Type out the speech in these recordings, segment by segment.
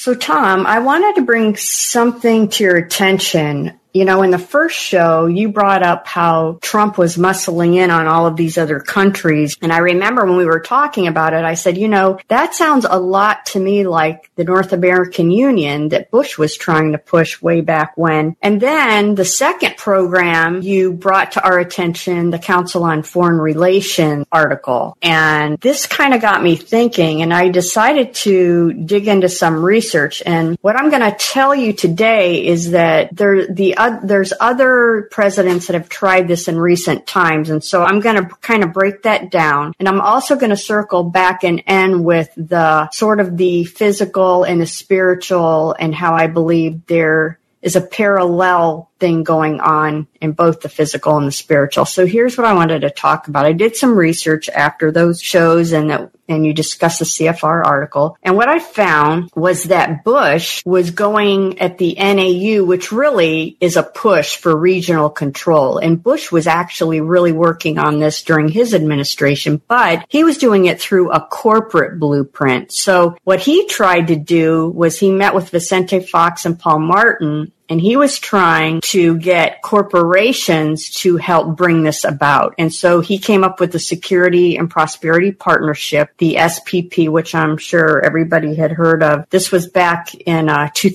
So, Tom, I wanted to bring something to your attention. You know, in the first show, you brought up how Trump was muscling in on all of these other countries. And I remember when we were talking about it, I said, you know, that sounds a lot to me like the North American Union that Bush was trying to push way back when. And then the second program, you brought to our attention the Council on Foreign Relations article. And this kind of got me thinking, and I decided to dig into some research. And what I'm going to tell you today is that there's other presidents that have tried this in recent times. And so I'm going to kind of break that down. And I'm also going to circle back and end with the sort of the physical and the spiritual and how I believe there is a parallel thing going on in both the physical and the spiritual. So here's what I wanted to talk about. I did some research after those shows and you discussed the CFR article. And what I found was that Bush was going at the NAU, which really is a push for regional control. And Bush was actually really working on this during his administration, but he was doing it through a corporate blueprint. So what he tried to do was he met with Vicente Fox and Paul Martin, and he was trying to get corporations to help bring this about. And so he came up with the Security and Prosperity Partnership, the SPP, which I'm sure everybody had heard of. This was back in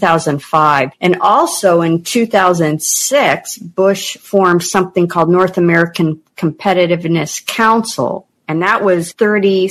2005. And also in 2006, Bush formed something called North American Competitiveness Council. And that was 30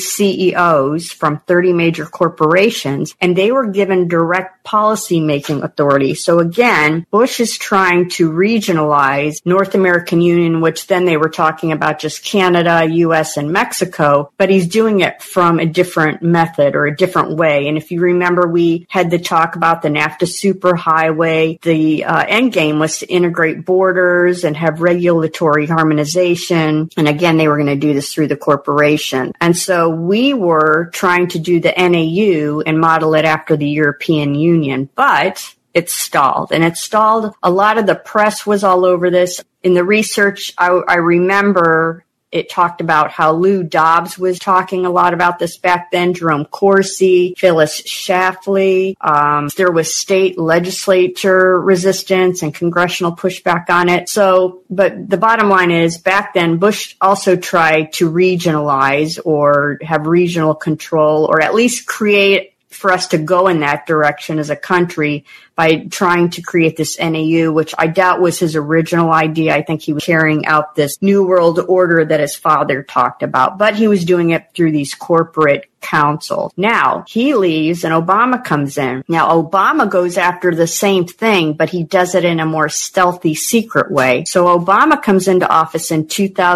CEOs from 30 major corporations, and they were given direct policy-making authority. So again, Bush is trying to regionalize North American Union, which then they were talking about just Canada, U.S., and Mexico, but he's doing it from a different method or a different way. And if you remember, we had to talk about the NAFTA superhighway. The end game was to integrate borders and have regulatory harmonization. And again, they were going to do this through the corporation. And so we were trying to do the NAU and model it after the European Union, but it stalled. And it stalled. A lot of the press was all over this. In the research, I remember it talked about how Lou Dobbs was talking a lot about this back then, Jerome Corsi, Phyllis Schlafly. There was state legislature resistance and congressional pushback on it. So, but the bottom line is back then, Bush also tried to regionalize or have regional control or at least create for us to go in that direction as a country by trying to create this NAU, which I doubt was his original idea. I think he was carrying out this new world order that his father talked about, but he was doing it through these corporate councils. Now he leaves and Obama comes in. Now Obama goes after the same thing, but he does it in a more stealthy, secret way. So Obama comes into office in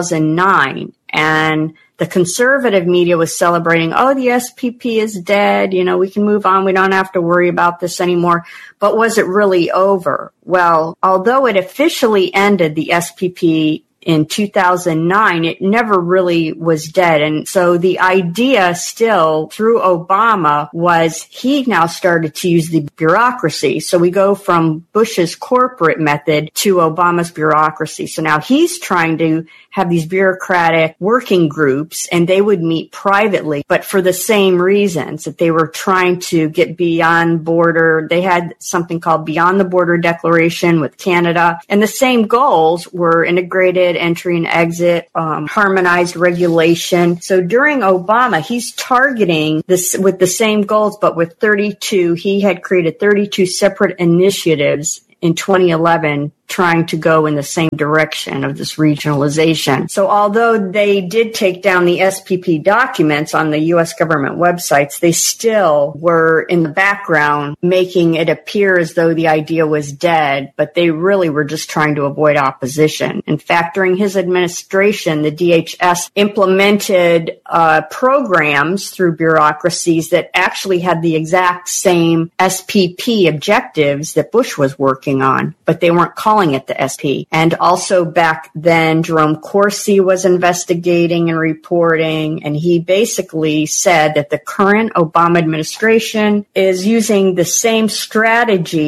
2009 and the conservative media was celebrating, oh, the SPP is dead. You know, we can move on. We don't have to worry about this anymore. But was it really over? Well, although it officially ended the SPP in 2009, it never really was dead. And so the idea still through Obama was he now started to use the bureaucracy. So we go from Bush's corporate method to Obama's bureaucracy. So now he's trying to have these bureaucratic working groups and they would meet privately, but for the same reasons that they were trying to get beyond border. They had something called Beyond the Border Declaration with Canada, and the same goals were integrated entry and exit, harmonized regulation. So during Obama, he's targeting this with the same goals, but with 32, he had created 32 separate initiatives in 2011 trying to go in the same direction of this regionalization. So although they did take down the SPP documents on the U.S. government websites, they still were in the background making it appear as though the idea was dead, but they really were just trying to avoid opposition. In fact, during his administration, the DHS implemented programs through bureaucracies that actually had the exact same SPP objectives that Bush was working on, but they weren't calling it the SP. And also back then, Jerome Corsi was investigating and reporting, and he basically said that the current Obama administration is using the same strategy,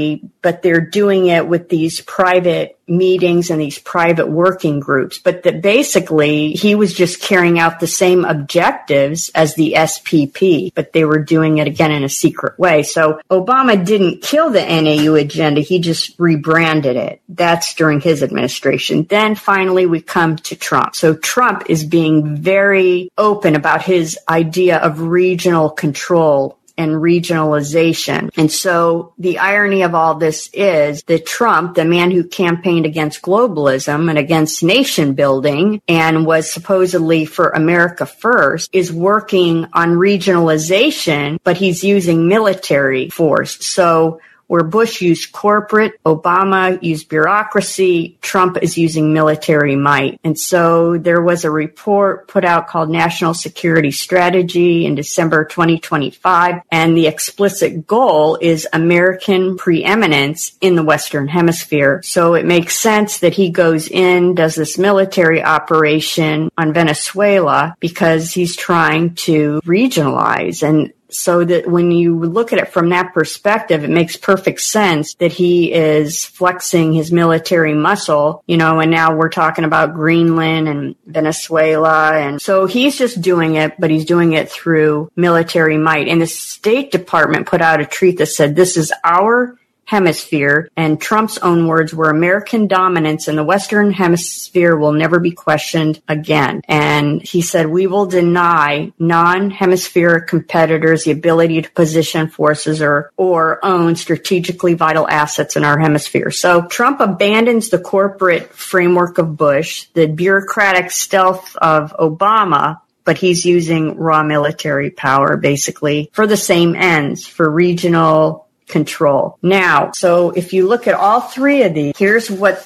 but they're doing it with these private meetings and these private working groups, but that basically he was just carrying out the same objectives as the SPP, but they were doing it again in a secret way. So Obama didn't kill the NAU agenda. He just rebranded it. That's during his administration. Then finally we come to Trump. So Trump is being very open about his idea of regional control and regionalization. And so the irony of all this is that Trump, the man who campaigned against globalism and against nation building and was supposedly for America first, is working on regionalization, but he's using military force. So where Bush used corporate, Obama used bureaucracy, Trump is using military might. And so there was a report put out called National Security Strategy in December 2025, and the explicit goal is American preeminence in the Western Hemisphere. So it makes sense that he goes in, does this military operation on Venezuela because he's trying to regionalize. And so that when you look at it from that perspective, it makes perfect sense that he is flexing his military muscle, and now we're talking about Greenland and Venezuela. And so he's just doing it, but he's doing it through military might. And the State Department put out a tweet that said, this is our hemisphere, and Trump's own words were, American dominance in the Western Hemisphere will never be questioned again. And he said, we will deny non-hemispheric competitors the ability to position forces or own strategically vital assets in our hemisphere. So Trump abandons the corporate framework of Bush, the bureaucratic stealth of Obama, but he's using raw military power basically for the same ends, for regional control. Now, so if you look at all three of these, here's what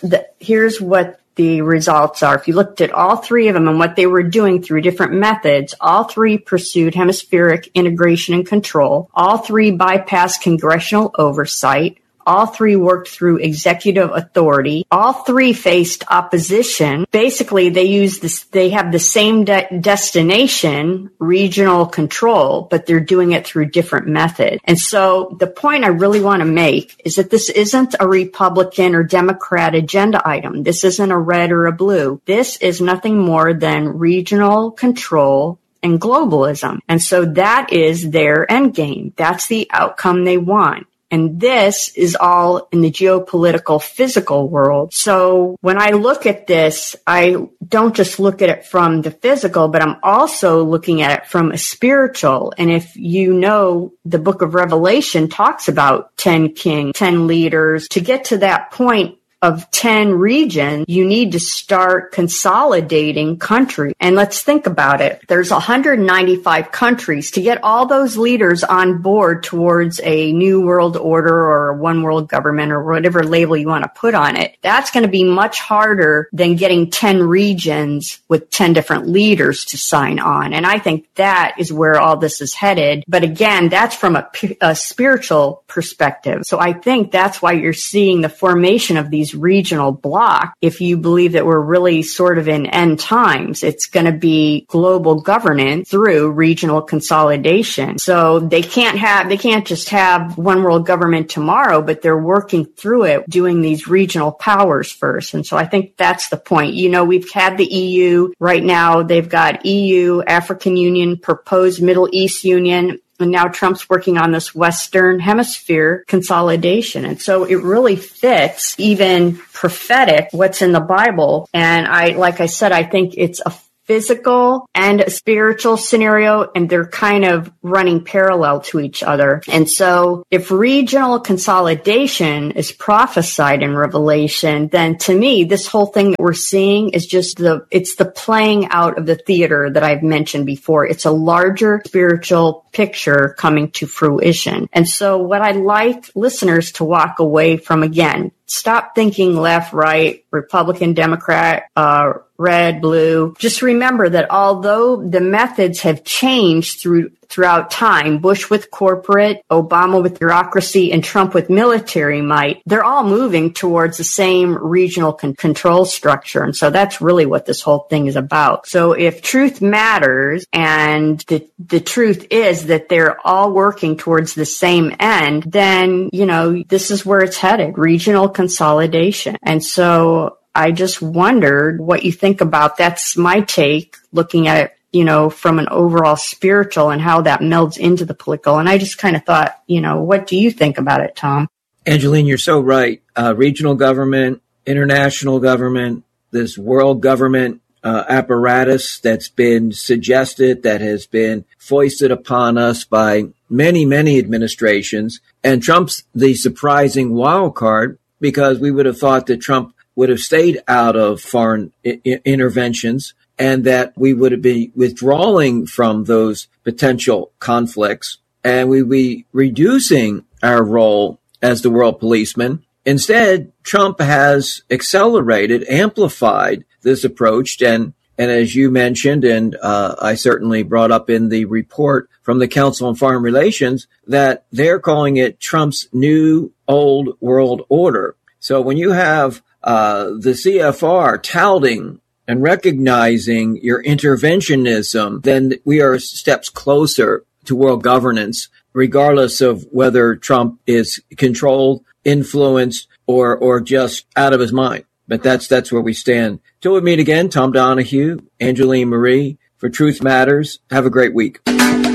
the results are. If you looked at all three of them and what they were doing through different methods, all three pursued hemispheric integration and control. All three bypassed congressional oversight. All three worked through executive authority. All three faced opposition. Basically, they have the same destination, regional control, but they're doing it through different methods. And so the point I really want to make is that this isn't a Republican or Democrat agenda item. This isn't a red or a blue. This is nothing more than regional control and globalism. And so that is their end game. That's the outcome they want. And this is all in the geopolitical physical world. So when I look at this, I don't just look at it from the physical, but I'm also looking at it from a spiritual. And if you know, the book of Revelation talks about 10 kings, 10 leaders. To get to that point of 10 regions, you need to start consolidating countries. And let's think about it. There's 195 countries. To get all those leaders on board towards a new world order or a one world government or whatever label you want to put on it, that's going to be much harder than getting 10 regions with 10 different leaders to sign on. And I think that is where all this is headed. But again, that's from a spiritual perspective. So I think that's why you're seeing the formation of these regional bloc. If you believe that we're really sort of in end times, it's going to be global governance through regional consolidation. So they can't just have one world government tomorrow, but they're working through it, doing these regional powers first. And so I think that's the point. We've had the EU right now. They've got EU, African Union, proposed Middle East Union. And now Trump's working on this Western Hemisphere consolidation. And so it really fits, even prophetic, what's in the Bible. And like I said, I think it's a physical and a spiritual scenario, and they're kind of running parallel to each other. And so if regional consolidation is prophesied in Revelation, then to me, this whole thing that we're seeing is just it's the playing out of the theater that I've mentioned before. It's a larger spiritual picture coming to fruition. And so what I'd like listeners to walk away from, again, stop thinking left, right, Republican, Democrat, red, blue. Just remember that although the methods have changed throughout time, Bush with corporate, Obama with bureaucracy, and Trump with military might, they're all moving towards the same regional control structure. And so that's really what this whole thing is about. So if truth matters, and the truth is that they're all working towards the same end, then, this is where it's headed, regional consolidation. And so I just wondered what you think about. That's my take, looking at it, from an overall spiritual and how that melds into the political. And I just kind of thought, what do you think about it, Tom? Angeline, you're so right. Regional government, international government, this world government apparatus that's been suggested, that has been foisted upon us by many, many administrations. And Trump's the surprising wild card, because we would have thought that Trump would have stayed out of foreign interventions, and that we would have been withdrawing from those potential conflicts, and we'd be reducing our role as the world policeman. Instead, Trump has accelerated, amplified this approach, and as you mentioned, and I certainly brought up in the report from the Council on Foreign Relations, that they're calling it Trump's new old world order. So when you have the CFR touting and recognizing your interventionism, then we are steps closer to world governance, regardless of whether Trump is controlled, influenced, or just out of his mind. But that's where we stand. Till we meet again, Tom Donahue, Angeline Marie, for Truth Matters. Have a great week.